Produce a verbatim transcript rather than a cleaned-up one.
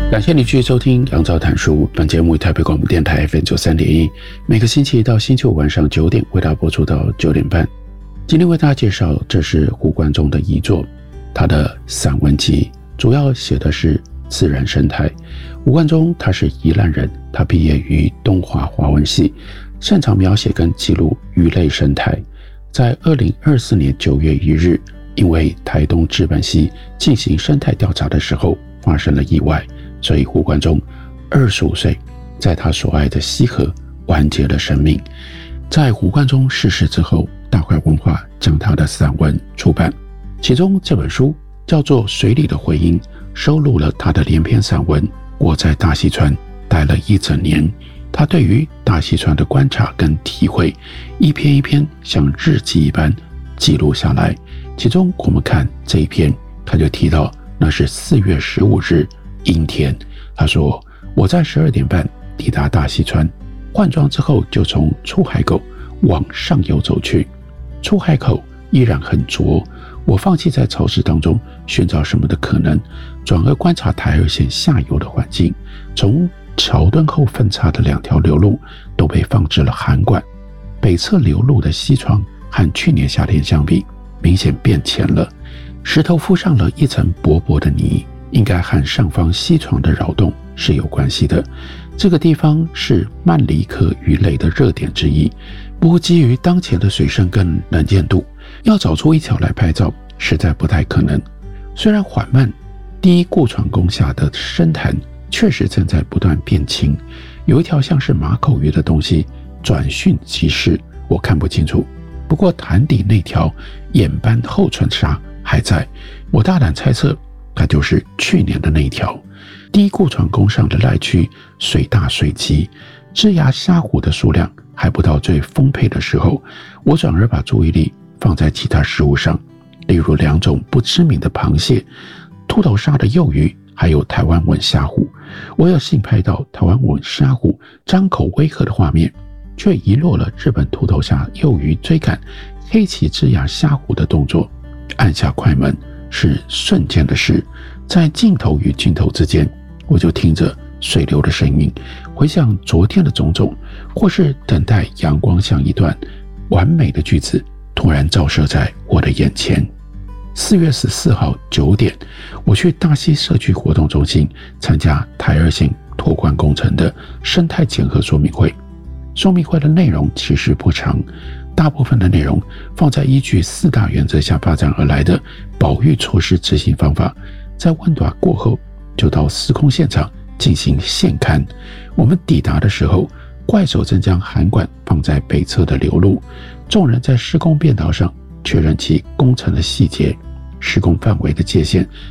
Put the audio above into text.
感谢你继续收听杨照谈书，本节目以台北广播电台 F M 九十三点一，每个星期一到星期五晚上九点为大家播出到九点半。今天为大家介绍，这是胡冠中的遗作，他的散文集主要写的是自然生态。胡冠中他是宜兰人，他毕业于东华华文系，擅长描写跟记录鱼类生态。在二零二四年九月一日，因为台东知本溪进行生态调查的时候发生了意外，所以胡冠中二十五岁在他所爱的溪河完结了生命。在胡冠中逝世之后，大块文化将他的散文出版，其中这本书叫做《水里的回音》，收录了他的连篇散文。我在大溪川待了一整年，他对于大溪川的观察跟体会，一篇一篇像日记一般记录下来。其中我们看这一篇，他就提到那是四月十五日阴天，他说我在十二点半抵达大溪川，换装之后就从出海口往上游走去。出海口依然很浊，我放弃在潮湿当中寻找什么的可能，转而观察台二线下游的环境。从桥墩后分叉的两条流路都被放置了涵管，北侧流路的溪床和去年夏天相比明显变浅了，石头敷上了一层薄薄的泥，应该和上方溪床的扰动是有关系的。这个地方是曼里克鱼类的热点之一，不过基于当前的水深跟能见度，要找出一条来拍照实在不太可能。虽然缓慢，第一固船工下的深潭确实正在不断变轻，有一条像是马口鱼的东西转瞬即逝，我看不清楚。不过潭底那条眼斑厚唇鲨还在，我大胆猜测它就是去年的那一条。第一固船工上的赖区水大水急，枝芽虾虎的数量还不到最丰沛的时候，我转而把注意力放在其他食物上，例如两种不知名的螃蟹、秃头鲨的幼鱼，还有台湾吻虾虎。我有幸拍到台湾吻虾虎张口威吓的画面，却遗落了日本秃头鲨幼鱼追赶黑鳍枝芽虾虎的动作。按下快门是瞬间的事，在镜头与镜头之间，我就听着水流的声音，回想昨天的种种，或是等待阳光像一段完美的句子突然照射在我的眼前。四月十四号九点，我去大溪社区活动中心参加台二线拓宽工程的生态检核说明会。说明会的内容其实不长，大部分的内容放在依据四大原则下发展而来的保育措施执行方法。在问答过后，就到施工现场进行现勘。我们抵达的时候，怪手正将涵管放在北侧的流路，众人在施工便道上确认其工程的细节、施工范围的界限